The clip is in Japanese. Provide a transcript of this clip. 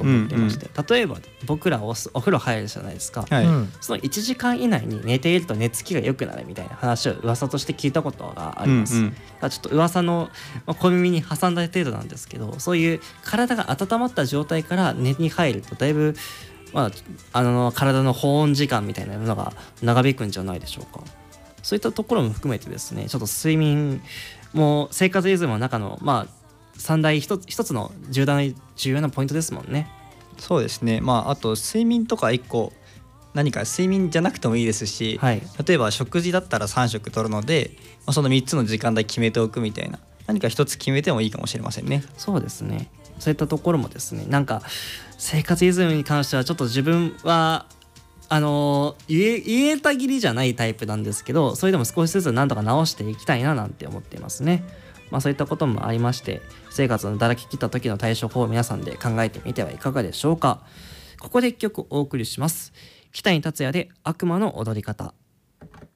思っていまして、例えば僕らお風呂入るじゃないですか、 はいその1時間以内に寝ていると寝つきが良くなるみたいな話を噂として聞いたことがあります、だからちょっと噂の小耳に挟んだ程度なんですけど、そういう体が温まった状態から寝に入るとだいぶ、体の保温時間みたいなのが長引くんじゃないでしょうか。そういったところも含めてですね、ちょっと睡眠も生活リズムの中の三大一つの重要なポイントですもんね。 そうですね。あと睡眠とか1個何か睡眠じゃなくてもいいですし、 はい、 例えば食事だったら3食取るので、その3つの時間帯決めておくみたいな、何か1つ決めてもいいかもしれませんね。 そうですね。そういったところもですね、なんか生活リズムに関してはちょっと自分は言えたぎりじゃないタイプなんですけど、それでも少しずつ何とか直していきたいななんて思っていますね。そういったこともありまして、生活のだらけ切った時の対処法を皆さんで考えてみてはいかがでしょうか。ここで一曲お送りします。北谷達也で悪魔の踊り方。